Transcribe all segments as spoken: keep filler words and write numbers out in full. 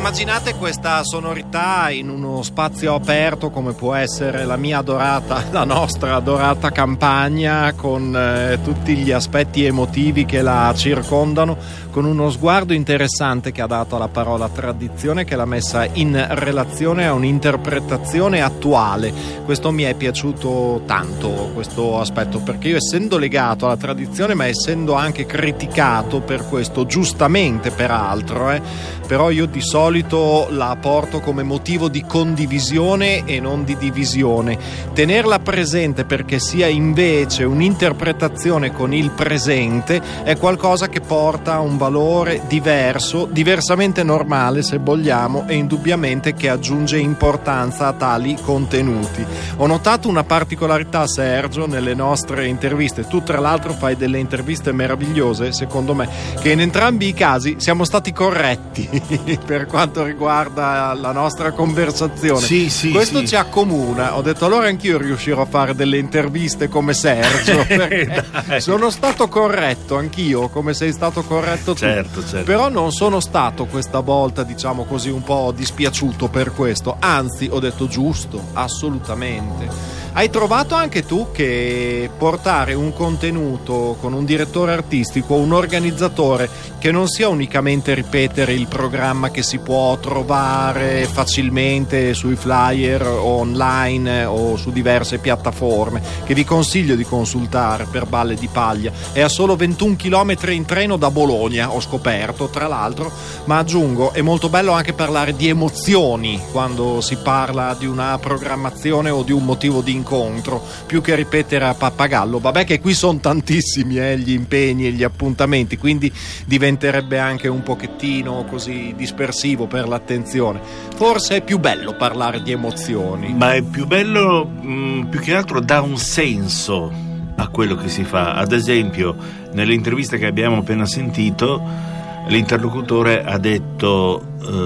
Immaginate questa sonorità in uno spazio aperto come può essere la mia adorata, la nostra adorata campagna, con eh, tutti gli aspetti emotivi che la circondano, con uno sguardo interessante che ha dato alla parola tradizione, che l'ha messa in relazione a un'interpretazione attuale. Questo mi è piaciuto tanto, questo aspetto, perché io, essendo legato alla tradizione ma essendo anche criticato per questo, giustamente peraltro, eh, però io di solito la porto come motivo di condivisione e non di divisione. Tenerla presente perché sia invece un'interpretazione con il presente è qualcosa che porta a un valore diverso, diversamente normale se vogliamo, e indubbiamente che aggiunge importanza a tali contenuti. Ho notato una particolarità, Sergio, nelle nostre interviste. Tu tra l'altro fai delle interviste meravigliose, secondo me, che in entrambi i casi siamo stati corretti per quanto riguarda la nostra conversazione. Sì, sì, questo sì. Ci accomuna. Ho detto allora anch'io riuscirò a fare delle interviste come Sergio, perché sono stato corretto anch'io come sei stato corretto tu. Certo, certo. Però non sono stato questa volta, diciamo così, un po' dispiaciuto per questo, anzi ho detto giusto, assolutamente. Hai trovato anche tu che portare un contenuto con un direttore artistico, un organizzatore, che non sia unicamente ripetere il programma che si può trovare facilmente sui flyer o online o su diverse piattaforme, che vi consiglio di consultare per Valle di Paglia, è a solo ventuno chilometri in treno da Bologna, ho scoperto tra l'altro, ma aggiungo, è molto bello anche parlare di emozioni quando si parla di una programmazione o di un motivo di incontro, più che ripetere a pappagallo. Vabbè che qui sono tantissimi eh, gli impegni e gli appuntamenti, quindi diventerebbe anche un pochettino così dispersivo per l'attenzione. Forse è più bello parlare di emozioni. Ma è più bello, mh, più che altro dà un senso a quello che si fa. Ad esempio, nell'intervista che abbiamo appena sentito, l'interlocutore ha detto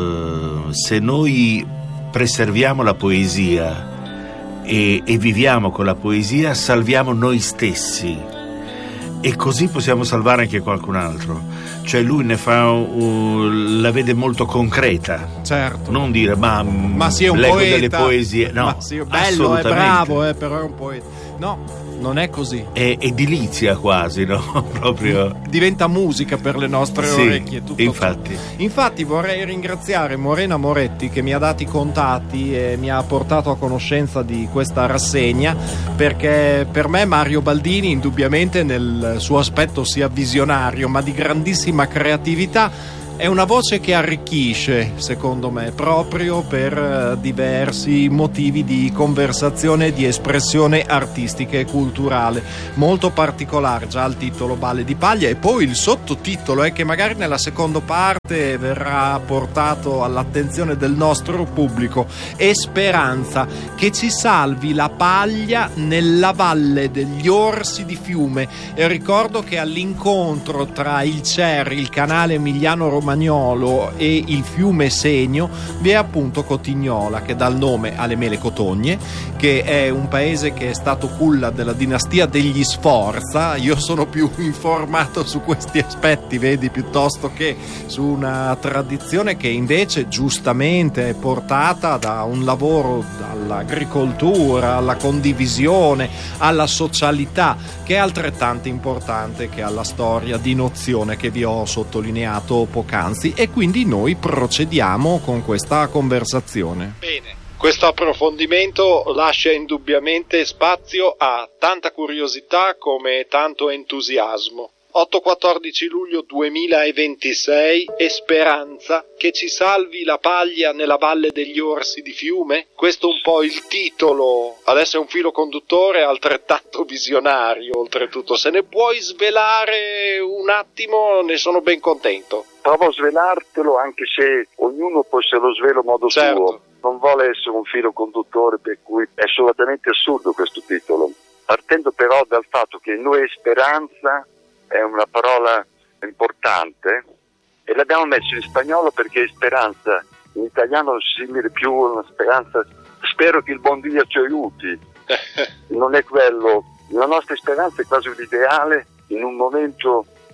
uh, se noi preserviamo la poesia e, e viviamo con la poesia, salviamo noi stessi, e così possiamo salvare anche qualcun altro. Cioè lui ne fa uh, la vede molto concreta. Certo. Non dire ma, ma sì, è un leggo poeta, delle poesie. No, ma sì, bello, è bravo, eh, però è un poeta. No, non è così. È edilizia quasi, no? Proprio diventa musica per le nostre sì, orecchie. Tutto infatti. Tutto. Infatti vorrei ringraziare Morena Moretti che mi ha dato i contatti e mi ha portato a conoscenza di questa rassegna, perché per me Mario Baldini, indubbiamente nel suo aspetto sia visionario ma di grandissima creatività, è una voce che arricchisce, secondo me, proprio per diversi motivi di conversazione e di espressione artistica e culturale. Molto particolare, già il titolo Valle di Paglia, e poi il sottotitolo è che magari nella seconda parte verrà portato all'attenzione del nostro pubblico: Esperanza, che ci salvi la paglia nella valle degli orsi di Fiume. E ricordo che all'incontro tra il Cerri, il canale Emiliano Romagnolo e il fiume Segno vi è appunto Cotignola, che dà il nome alle mele cotogne, che è un paese che è stato culla della dinastia degli Sforza. Io sono più informato su questi aspetti, vedi, piuttosto che su una tradizione che invece giustamente è portata da un lavoro, dall'agricoltura alla condivisione, alla socialità, che è altrettanto importante che alla storia di nozione che vi ho sottolineato poc'anzi. E quindi noi procediamo con questa conversazione. Bene. Questo approfondimento lascia indubbiamente spazio a tanta curiosità come tanto entusiasmo. otto quattordici luglio duemilaventisei, Esperanza, che ci salvi la paglia nella valle degli orsi di Fiume? Questo è un po' il titolo, adesso è un filo conduttore altrettanto visionario, oltretutto. Se ne puoi svelare un attimo, ne sono ben contento. Provo a svelartelo, anche se ognuno poi se lo svelo a modo certo. suo. Non vuole essere un filo conduttore, per cui è assolutamente assurdo questo titolo. Partendo però dal fatto che noi speranza è una parola importante e l'abbiamo messo in spagnolo perché speranza in italiano simile più a una speranza, spero che il buon Dio ci aiuti. Non è quello, la nostra speranza è quasi un ideale in un momento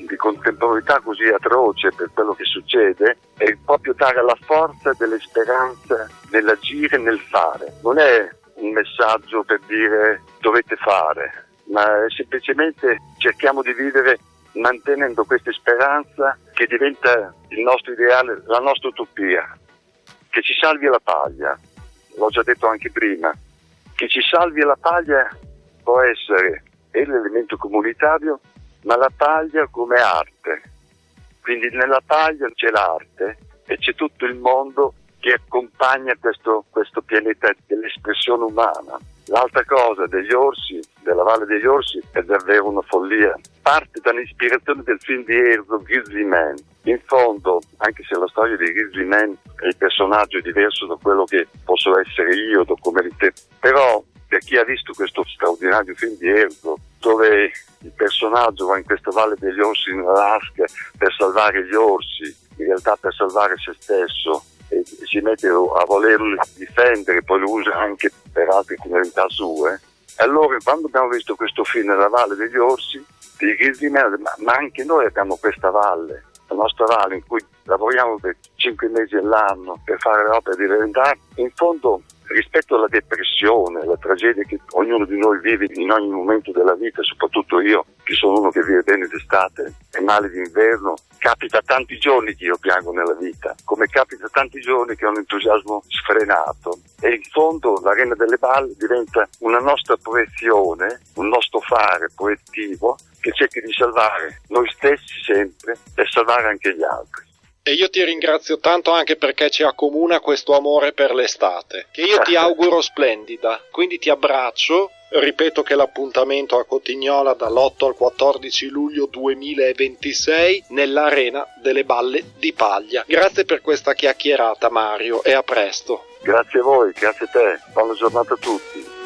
di contemporaneità così atroce per quello che succede è proprio dare la forza delle speranze nell'agire e nel fare. Non è un messaggio per dire dovete fare, ma semplicemente cerchiamo di vivere mantenendo questa speranza che diventa il nostro ideale, la nostra utopia, che ci salvi la paglia. L'ho già detto anche prima, che ci salvi la paglia può essere e l'elemento comunitario, ma la paglia come arte. Quindi nella paglia c'è l'arte e c'è tutto il mondo che accompagna questo, questo pianeta dell'espressione umana. L'altra cosa degli orsi, della Valle degli Orsi, è davvero una follia. Parte dall'ispirazione del film di Herzog, Grizzly Man. In fondo, anche se la storia di Grizzly Man e il personaggio è diverso da quello che posso essere io, da come te, però per chi ha visto questo straordinario film di Herzog, dove il personaggio va in questa Valle degli Orsi in Alaska per salvare gli orsi, in realtà per salvare se stesso, e si mette a volerli difendere, poi lo usa anche per altre finalità sue. Allora, quando abbiamo visto questo film nella Valle degli Orsi, di Grizzly Man, ma, ma anche noi abbiamo questa valle, la nostra valle in cui lavoriamo per cinque mesi all'anno per fare l'opera di realtà. In fondo, rispetto alla depressione, alla tragedia che ognuno di noi vive in ogni momento della vita, soprattutto io, che sono uno che vive bene d'estate e male d'inverno, capita tanti giorni che io piango nella vita, come capita tanti giorni che ho un entusiasmo sfrenato. E in fondo l'Arena delle Balle diventa una nostra proiezione, un nostro fare proiettivo che cerca di salvare noi stessi sempre e salvare anche gli altri. E io ti ringrazio tanto anche perché ci accomuna questo amore per l'estate, che io ti auguro splendida. Quindi ti abbraccio, ripeto che l'appuntamento a Cotignola dall'otto al quattordici luglio duemilaventisei nell'Arena delle Balle di Paglia. Grazie per questa chiacchierata, Mario, e a presto. Grazie a voi, grazie a te, buona giornata a tutti.